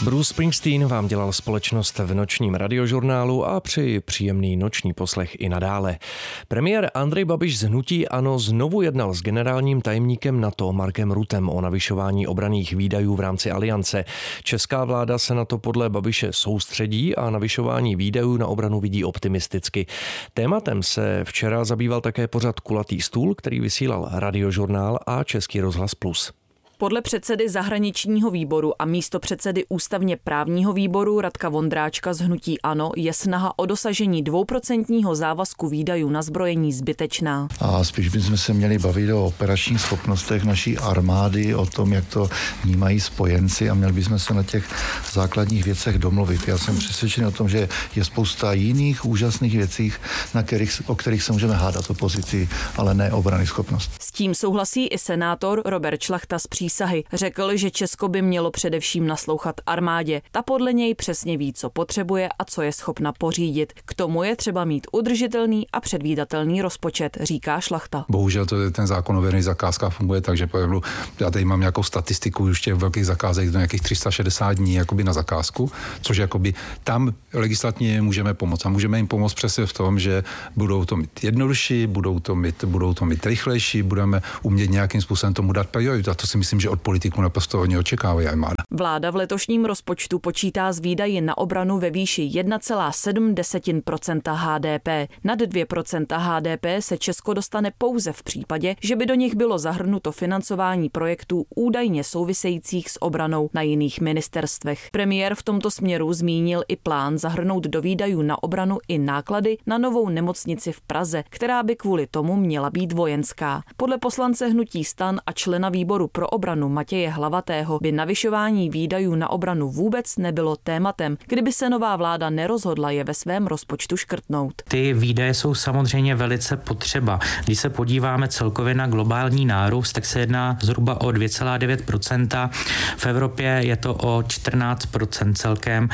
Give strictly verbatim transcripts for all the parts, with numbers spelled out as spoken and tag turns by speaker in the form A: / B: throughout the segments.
A: Bruce Springsteen vám dělal společnost v nočním radiožurnálu a přeji příjemný noční poslech i nadále. Premiér Andrej Babiš z hnutí ANO znovu jednal s generálním tajemníkem NATO Markem Ruttem o navyšování obranných výdajů v rámci aliance. Česká vláda se na to podle Babiše soustředí a navyšování výdajů na obranu vidí optimisticky. Tématem se včera zabýval také pořad Kulatý stůl, který vysílal Radiožurnál a Český rozhlas Plus.
B: Podle předsedy zahraničního výboru a místopředsedy ústavně právního výboru Radka Vondráčka z hnutí ANO je snaha o dosažení dvouprocentního závazku výdajů na zbrojení zbytečná.
C: A spíš bychom se měli bavit o operačních schopnostech naší armády, o tom, jak to vnímají spojenci a měli bychom se na těch základních věcech domluvit. Já jsem přesvědčený o tom, že je spousta jiných úžasných věcí, na kterých, o kterých se můžeme hádat opozici, ale ne obrany schopnost.
B: S tím souhlasí i senátor Robert Šlachta z Přísahy. Řekl, že Česko by mělo především naslouchat armádě. Ta podle něj přesně ví, co potřebuje a co je schopna pořídit. K tomu je třeba mít udržitelný a předvídatelný rozpočet, říká Šlachta.
D: Bohužel to je ten zákon o veřejných zakázkách funguje tak, že já tady mám nějakou statistiku už těch velkých zakázek do nějakých tři sta šedesát dní jakoby na zakázku, což jakoby tam legislativně můžeme pomoct a můžeme jim pomoct přesně v tom, že budou to mít jednodušší, budou to mít, budou to mít rychlejší, budeme umět nějakým způsobem tomu dát prioritu. A to si myslím, že od politiků naprosto hodně očekávají armáda.
B: Vláda v letošním rozpočtu počítá s výdaji na obranu ve výši jedna celá sedm procenta H D P. Nad dvě procenta H D P se Česko dostane pouze v případě, že by do nich bylo zahrnuto financování projektů údajně souvisejících s obranou na jiných ministerstvech. Premiér v tomto směru zmínil i plán zahrnout do výdajů na obranu i náklady na novou nemocnici v Praze, která by kvůli tomu měla být vojenská. Podle poslance hnutí STAN a člena výboru pro obranu Matěje Hlavatého by navyšování výdajů na obranu vůbec nebylo tématem, kdyby se nová vláda nerozhodla je ve svém rozpočtu škrtnout.
E: Ty výdaje jsou samozřejmě velice potřeba. Když se podíváme celkově na globální nárůst, tak se jedná zhruba o dvě celá devět procenta. V Evropě je to o čtrnáct procent celkem.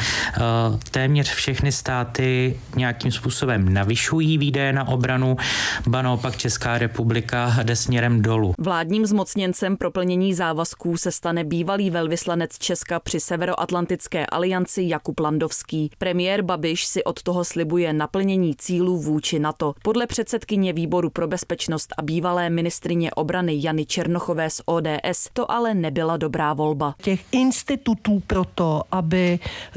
E: Téměř všechny státy nějakým způsobem navyšují výdaje na obranu, ba naopak Česká republika jde směrem dolů.
B: Vládním zmocněncem pro plnění závazků se stane bývalý velvyslanec Česka při Severoatlantické alianci Jakub Landovský. Premiér Babiš si od toho slibuje naplnění cílů vůči NATO. Podle předsedkyně výboru pro bezpečnost a bývalé ministryně obrany Jany Černochové z O D S to ale nebyla dobrá volba.
F: Těch institutů pro to, aby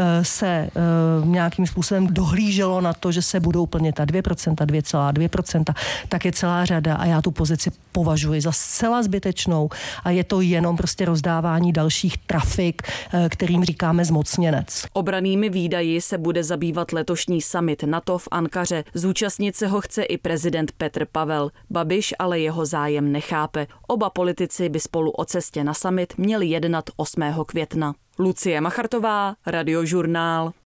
F: se nějakým způsobem dohlíželo na to, že se budou plnit ta dvě procenta, dvě celá dvě procenta, tak je celá řada a já tu pozici považuji za zcela zbytečnou a je to jenom prostě rozdávání dalších trafik, kterým říkáme zmocněnec.
B: Obranými výdaji se bude zabývat letošní summit NATO v Ankaře. Zúčastnit se ho chce i prezident Petr Pavel. Babiš ale jeho zájem nechápe. Oba politici by spolu o cestě na summit měli jednat osmého května. Lucie Machartová, Radiožurnál.